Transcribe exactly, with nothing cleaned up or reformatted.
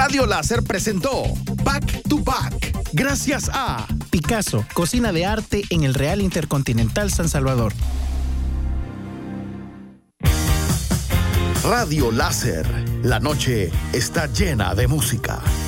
Radio Láser presentó Back to Back. Gracias a Picasso, cocina de arte en el Real Intercontinental San Salvador. Radio Láser. La noche está llena de música.